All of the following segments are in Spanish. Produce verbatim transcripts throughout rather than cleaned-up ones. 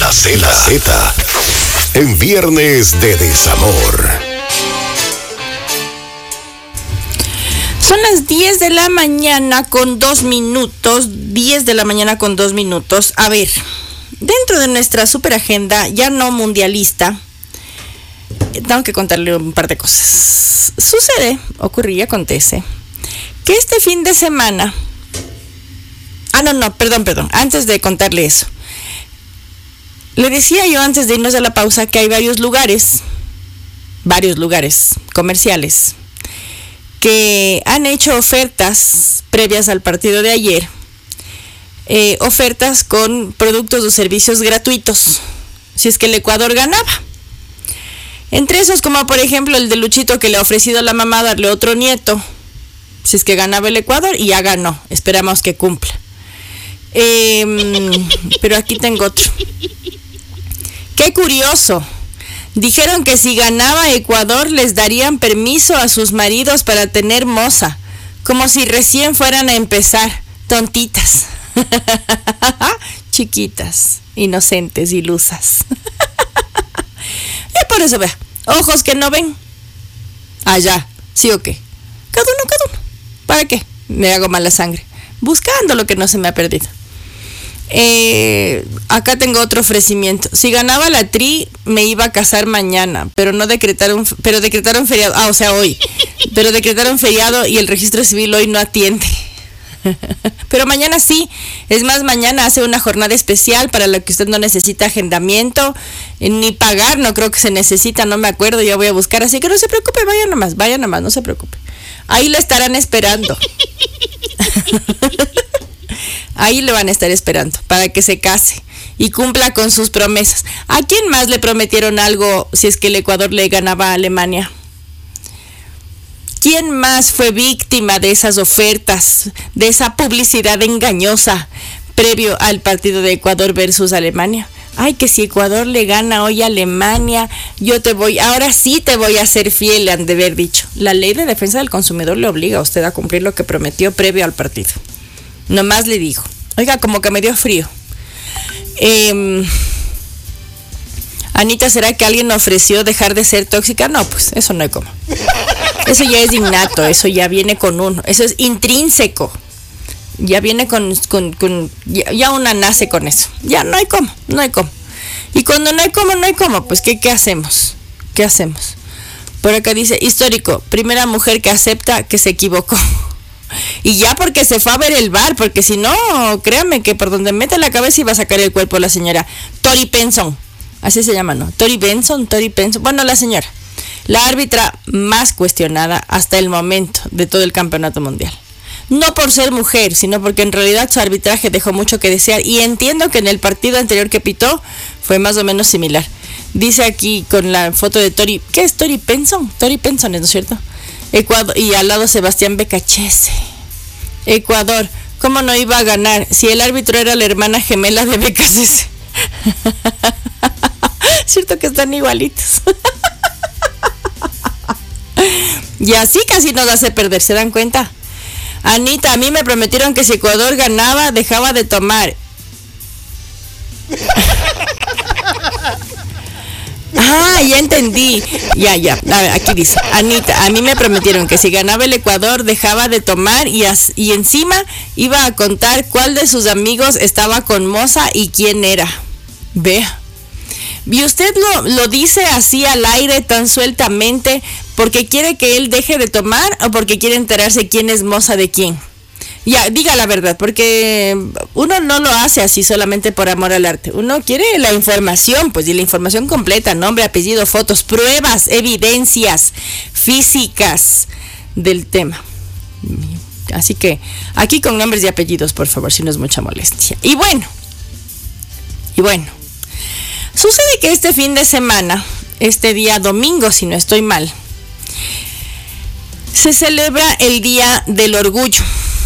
La Z, la Z, en Viernes de Desamor. Son las diez de la mañana con dos minutos, diez de la mañana con dos minutos. A ver, dentro de nuestra super agenda, ya no mundialista, tengo que contarle un par de cosas. Sucede, ocurre y acontece, que este fin de semana... Ah, no, no, perdón, perdón, antes de contarle eso. Le decía yo antes de irnos a la pausa que hay varios lugares, varios lugares comerciales, que han hecho ofertas previas al partido de ayer, eh, ofertas con productos o servicios gratuitos, si es que el Ecuador ganaba. Entre esos, como por ejemplo el de Luchito, que le ha ofrecido a la mamá darle otro nieto, si es que ganaba el Ecuador, y ya ganó, esperamos que cumpla. Eh, pero aquí tengo otro. Qué curioso. Dijeron que si ganaba Ecuador les darían permiso a sus maridos para tener moza, como si recién fueran a empezar. Tontitas. Chiquitas, inocentes, ilusas. Y por eso, vea, ojos que no ven. Allá, ¿sí o qué? Cada uno, cada uno. ¿Para qué? Me hago mala sangre, buscando lo que no se me ha perdido. Eh, acá tengo otro ofrecimiento. Si ganaba la Tri, me iba a casar mañana, pero no decretaron, pero decretaron feriado. Ah, o sea, hoy. Pero decretaron feriado y el registro civil hoy no atiende. Pero mañana sí. Es más, mañana hace una jornada especial para la que usted no necesita agendamiento, eh, ni pagar, no creo que se necesita, no me acuerdo, ya voy a buscar. Así que no se preocupe, vaya nomás, vaya nomás, no se preocupe. Ahí le estarán esperando. Ahí le van a estar esperando para que se case y cumpla con sus promesas. ¿A quién más le prometieron algo si es que el Ecuador le ganaba a Alemania? ¿Quién más fue víctima de esas ofertas, de esa publicidad engañosa previo al partido de Ecuador versus Alemania? Ay, que si Ecuador le gana hoy a Alemania, yo te voy, ahora sí te voy a ser fiel, han de haber dicho. La ley de defensa del consumidor le obliga a usted a cumplir lo que prometió previo al partido. Nomás le digo. Oiga, como que me dio frío. Eh, Anita, ¿será que alguien ofreció dejar de ser tóxica? No, pues eso no hay como. Eso ya es innato, eso ya viene con uno, eso es intrínseco. Ya viene con, con, con ya, ya una nace con eso. Ya no hay cómo, no hay cómo. Y cuando no hay cómo, no hay cómo, pues ¿qué, qué hacemos? ¿Qué hacemos? Por acá dice, histórico, primera mujer que acepta que se equivocó. Y ya porque se fue a ver el bar, porque si no, créame que por donde mete la cabeza iba a sacar el cuerpo la señora Tori Benson. Así se llama, ¿no? Tori Benson, Tori Benson. Bueno, la señora, la árbitra más cuestionada hasta el momento de todo el campeonato mundial. No por ser mujer, sino porque en realidad su arbitraje dejó mucho que desear. Y entiendo que en el partido anterior que pitó fue más o menos similar. Dice aquí con la foto de Tori, ¿qué es Tori Benson? Tori Benson, ¿no es cierto? Ecuador, y al lado Sebastián Becachese. Ecuador, ¿cómo no iba a ganar si el árbitro era la hermana gemela de Becachese? Cierto que están igualitos. Y así casi nos hace perder, ¿se dan cuenta? Anita, a mí me prometieron que si Ecuador ganaba, dejaba de tomar. Ah, ya entendí. Ya, ya. A ver, aquí dice, Anita, a mí me prometieron que si ganaba el Ecuador dejaba de tomar y, as, y encima iba a contar cuál de sus amigos estaba con moza y quién era. Vea. Y usted lo, lo dice así al aire tan sueltamente porque quiere que él deje de tomar o porque quiere enterarse quién es moza de quién. Ya, diga la verdad, porque uno no lo hace así solamente por amor al arte. Uno quiere la información, pues, y la información completa, nombre, apellido, fotos, pruebas, evidencias físicas del tema. Así que, aquí con nombres y apellidos, por favor, si no es mucha molestia. Y bueno, y bueno, sucede que este fin de semana, este día domingo, si no estoy mal, se celebra el Día del Orgullo.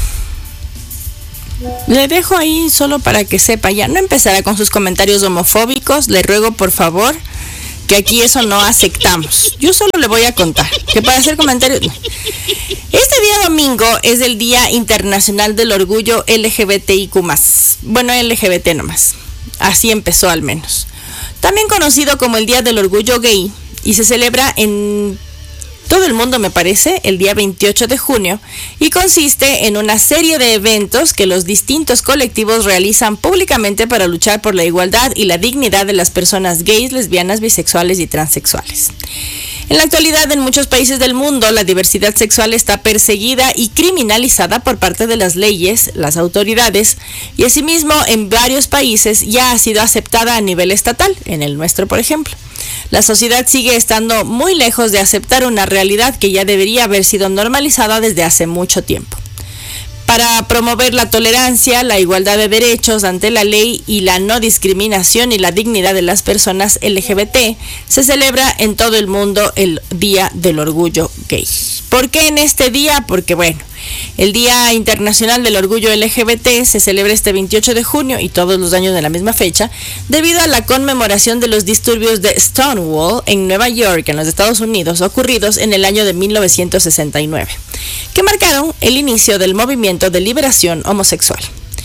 Le dejo ahí solo para que sepa, ya no empezará con sus comentarios homofóbicos, le ruego por favor que aquí eso no aceptamos. Yo solo le voy a contar que para hacer comentarios... Este día domingo es el Día Internacional del Orgullo L G B T I Q más. Bueno, L G B T nomás. Así empezó al menos. También conocido como el Día del Orgullo Gay, y se celebra en todo el mundo, me parece, el día veintiocho de junio, y consiste en una serie de eventos que los distintos colectivos realizan públicamente para luchar por la igualdad y la dignidad de las personas gays, lesbianas, bisexuales y transexuales. En la actualidad, en muchos países del mundo, la diversidad sexual está perseguida y criminalizada por parte de las leyes, las autoridades, y asimismo en varios países ya ha sido aceptada a nivel estatal, en el nuestro, por ejemplo. La sociedad sigue estando muy lejos de aceptar una realidad que ya debería haber sido normalizada desde hace mucho tiempo. Para promover la tolerancia, la igualdad de derechos ante la ley y la no discriminación y la dignidad de las personas L G B T, se celebra en todo el mundo el Día del Orgullo Gay. ¿Por qué en este día? Porque bueno, el Día Internacional del Orgullo L G B T se celebra este veintiocho de junio y todos los años de la misma fecha, debido a la conmemoración de los disturbios de Stonewall en Nueva York, en los Estados Unidos, ocurridos en el año de mil novecientos sesenta y nueve, que marcaron el inicio del movimiento de liberación homosexual.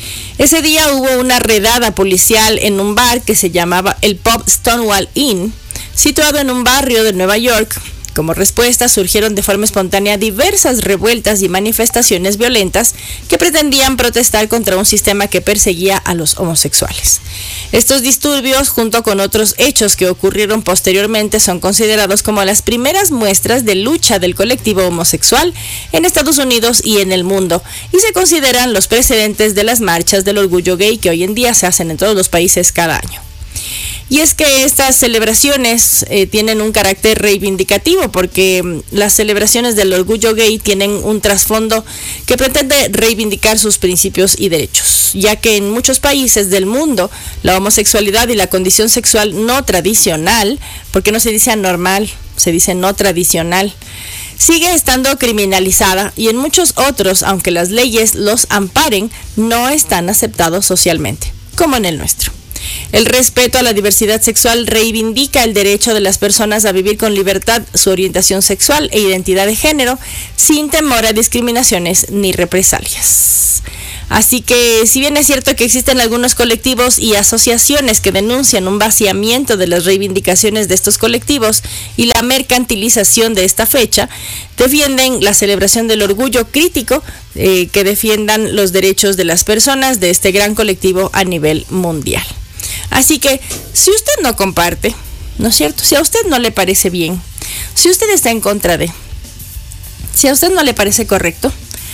Ese día hubo una redada policial en un bar que se llamaba el Pub Stonewall Inn, situado en un barrio de Nueva York. Como respuesta, surgieron de forma espontánea diversas revueltas y manifestaciones violentas que pretendían protestar contra un sistema que perseguía a los homosexuales. Estos disturbios, junto con otros hechos que ocurrieron posteriormente, son considerados como las primeras muestras de lucha del colectivo homosexual en Estados Unidos y en el mundo, y se consideran los precedentes de las marchas del orgullo gay que hoy en día se hacen en todos los países cada año. Y es que estas celebraciones eh, tienen un carácter reivindicativo, porque mm, las celebraciones del orgullo gay tienen un trasfondo que pretende reivindicar sus principios y derechos, ya que en muchos países del mundo la homosexualidad y la condición sexual no tradicional, porque no se dice anormal, se dice no tradicional, sigue estando criminalizada, y en muchos otros, aunque las leyes los amparen, no están aceptados socialmente, como en el nuestro. El respeto a la diversidad sexual reivindica el derecho de las personas a vivir con libertad su orientación sexual e identidad de género, sin temor a discriminaciones ni represalias. Así que, si bien es cierto que existen algunos colectivos y asociaciones que denuncian un vaciamiento de las reivindicaciones de estos colectivos y la mercantilización de esta fecha, defienden la celebración del orgullo crítico eh, que defiendan los derechos de las personas de este gran colectivo a nivel mundial. Así que, si usted no comparte, ¿no es cierto? Si a usted no le parece bien, si usted está en contra de, si a usted no le parece correcto,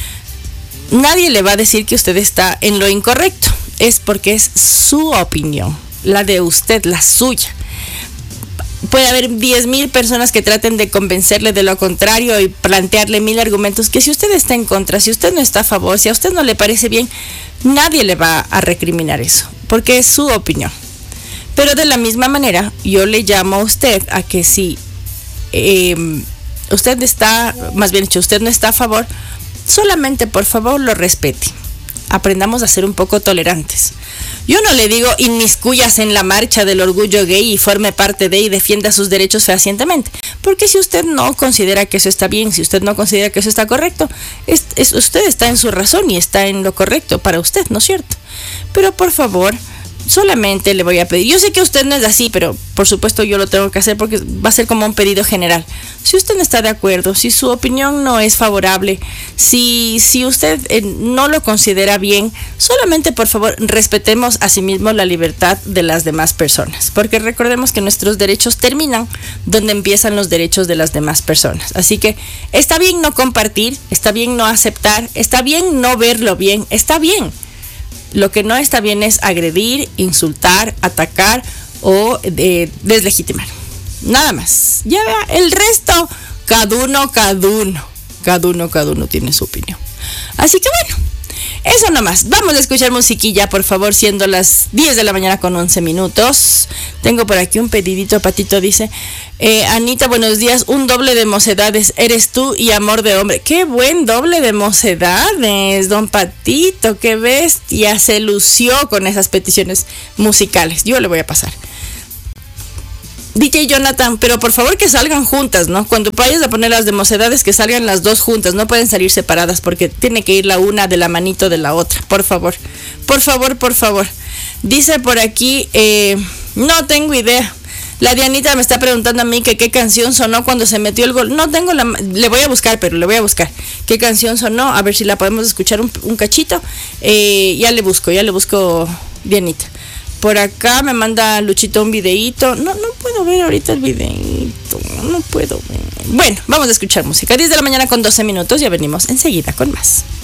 nadie le va a decir que usted está en lo incorrecto. Es porque es su opinión, la de usted, la suya. Puede haber diez mil personas que traten de convencerle de lo contrario y plantearle mil argumentos, que si usted está en contra, si usted no está a favor, si a usted no le parece bien, nadie le va a recriminar eso, porque es su opinión. Pero de la misma manera, yo le llamo a usted a que si eh, usted está, más bien dicho, usted no está a favor, solamente por favor lo respete. Aprendamos a ser un poco tolerantes. Yo no le digo inmiscuyas en la marcha del orgullo gay y forme parte de y defienda sus derechos fehacientemente, porque si usted no considera que eso está bien, si usted no considera que eso está correcto, es, es, usted está en su razón y está en lo correcto para usted, ¿no es cierto? Pero por favor, solamente le voy a pedir, yo sé que usted no es así, pero por supuesto yo lo tengo que hacer porque va a ser como un pedido general. Si usted no está de acuerdo, si su opinión no es favorable, si, si usted eh, no lo considera bien, solamente por favor respetemos asimismo la libertad de las demás personas, porque recordemos que nuestros derechos terminan donde empiezan los derechos de las demás personas. Así que está bien no compartir, está bien no aceptar, está bien no verlo bien, está bien. Lo que no está bien es agredir, insultar, atacar o eh, deslegitimar. Nada más. Ya vea, el resto, cada uno, cada uno. Cada uno, cada uno tiene su opinión. Así que bueno, eso nomás. Vamos a escuchar musiquilla, por favor, siendo las diez de la mañana con once minutos. Tengo por aquí un pedidito, Patito dice, eh, Anita, buenos días, un doble de mocedades, eres tú y amor de hombre. ¡Qué buen doble de mocedades, don Patito! ¡Qué bestia! Se lució con esas peticiones musicales. Yo le voy a pasar. D J Jonathan, pero por favor que salgan juntas, ¿no? Cuando vayas a poner las de mocedades, que salgan las dos juntas, no pueden salir separadas porque tiene que ir la una de la manito de la otra, por favor, por favor, por favor. Dice por aquí, eh, no tengo idea. La Dianita me está preguntando a mí que qué canción sonó cuando se metió el gol. No tengo la... Le voy a buscar, pero le voy a buscar. ¿Qué canción sonó? A ver si la podemos escuchar un, un cachito. Eh, ya le busco, ya le busco, Dianita. Por acá me manda Luchito un videíto. No, no puedo ver ahorita el videíto. No puedo ver. Bueno, vamos a escuchar música. diez de la mañana con doce minutos. Ya venimos enseguida con más.